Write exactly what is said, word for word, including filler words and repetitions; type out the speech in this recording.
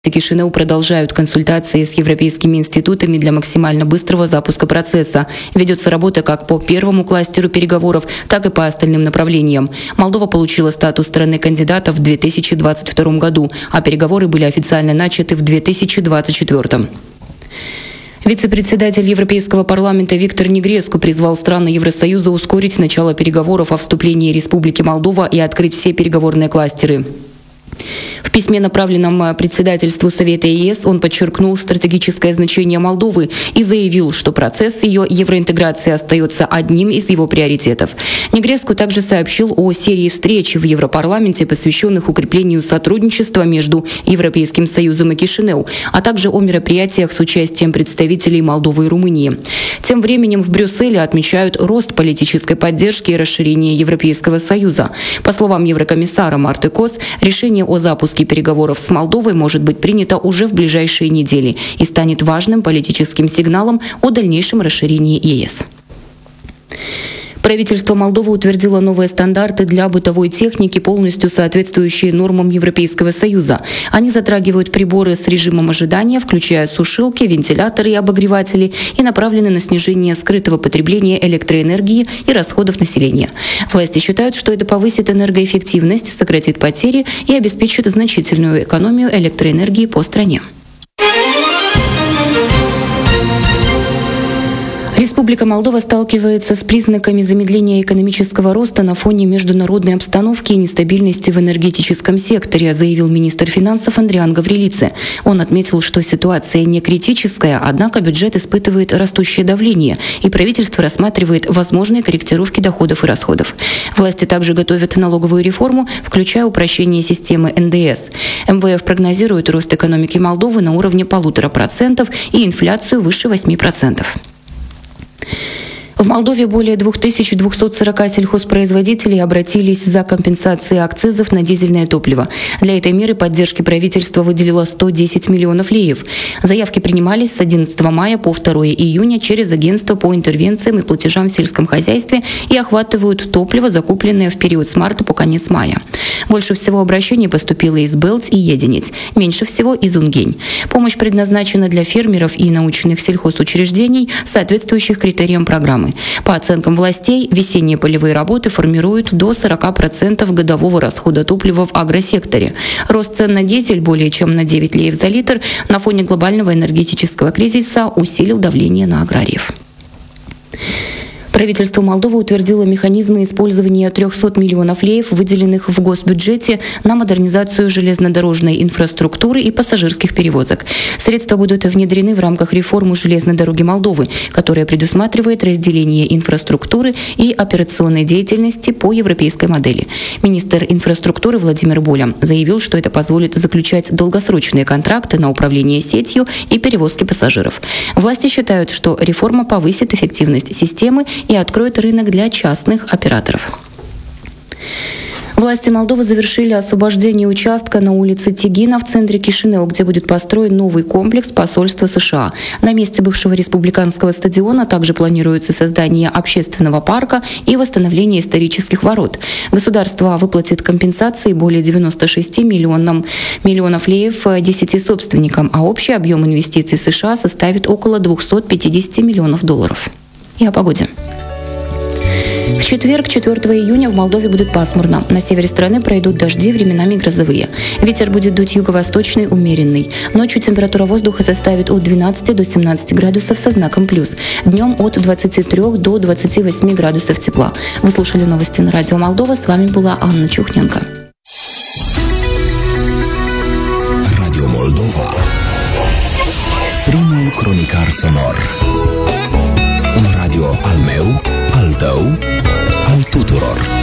Кишинев продолжают консультации с европейскими институтами для максимально быстрого запуска процесса. Ведется работа как по первому кластеру переговоров, так и по остальным направлениям. Молдова получила статус страны-кандидата в две тысячи двадцать втором году, а переговоры были официально начаты в две тысячи двадцать четвёртом. Вице-председатель Европейского парламента Виктор Негреску призвал страны Евросоюза ускорить начало переговоров о вступлении Республики Молдова и открыть все переговорные кластеры. В письме, направленном председательству Совета ЕС, он подчеркнул стратегическое значение Молдовы и заявил, что процесс ее евроинтеграции остается одним из его приоритетов. Негреску также сообщил о серии встреч в Европарламенте, посвященных укреплению сотрудничества между Европейским Союзом и Кишинев, а также о мероприятиях с участием представителей Молдовы и Румынии. Тем временем в Брюсселе отмечают рост политической поддержки и расширение Европейского Союза. По словам еврокомиссара Марты Кос, решение о запуске переговоров с Молдовой может быть принято уже в ближайшие недели и станет важным политическим сигналом о дальнейшем расширении ЕС. Правительство Молдовы утвердило новые стандарты для бытовой техники, полностью соответствующие нормам Европейского Союза. Они затрагивают приборы с режимом ожидания, включая сушилки, вентиляторы и обогреватели, и направлены на снижение скрытого потребления электроэнергии и расходов населения. Власти считают, что это повысит энергоэффективность, сократит потери и обеспечит значительную экономию электроэнергии по стране. Республика Молдова сталкивается с признаками замедления экономического роста на фоне международной обстановки и нестабильности в энергетическом секторе, заявил министр финансов Андриан Гаврилидзе. Он отметил, что ситуация не критическая, однако бюджет испытывает растущее давление, и правительство рассматривает возможные корректировки доходов и расходов. Власти также готовят налоговую реформу, включая упрощение системы эн дэ эс. эм вэ эф прогнозирует рост экономики Молдовы на уровне полутора процентов и инфляцию выше восьми процентов. В Молдове более две тысячи двести сорок сельхозпроизводителей обратились за компенсацией акцизов на дизельное топливо. Для этой меры поддержки правительство выделило сто десять миллионов леев. Заявки принимались с одиннадцатого мая по второго июня через агентство по интервенциям и платежам в сельском хозяйстве и охватывают топливо, закупленное в период с марта по конец мая. Больше всего обращений поступило из Белц и Единец, меньше всего из Унгень. Помощь предназначена для фермеров и научных сельхозучреждений, соответствующих критериям программы. По оценкам властей, весенние полевые работы формируют до сорока процентов годового расхода топлива в агросекторе. Рост цен на дизель более чем на девять леев за литр на фоне глобального энергетического кризиса усилил давление на аграриев. Правительство Молдовы утвердило механизмы использования трехсот миллионов леев, выделенных в госбюджете на модернизацию железнодорожной инфраструктуры и пассажирских перевозок. Средства будут внедрены в рамках реформы железной дороги Молдовы, которая предусматривает разделение инфраструктуры и операционной деятельности по европейской модели. Министр инфраструктуры Владимир Боля заявил, что это позволит заключать долгосрочные контракты на управление сетью и перевозки пассажиров. Власти считают, что реформа повысит эффективность системы и откроет рынок для частных операторов. Власти Молдовы завершили освобождение участка на улице Тигина в центре Кишинева, где будет построен новый комплекс посольства США. На месте бывшего республиканского стадиона также планируется создание общественного парка и восстановление исторических ворот. Государство выплатит компенсации более девяноста шести миллионам, миллионов леев десяти собственникам, а общий объем инвестиций США составит около двухсот пятидесяти миллионов долларов. И о погоде. В четверг, четвёртого июня, в Молдове будет пасмурно. На севере страны пройдут дожди, временами грозовые. Ветер будет дуть юго-восточный, умеренный. Ночью температура воздуха составит от двенадцати до семнадцати градусов со знаком плюс. Днем от двадцати трёх до двадцати восьми градусов тепла. Вы слушали новости на радио Молдова. С вами была Анна Чухненко. Radio Moldova. Primul cronicar sonor. Un radio al meu, al tău, al tuturor.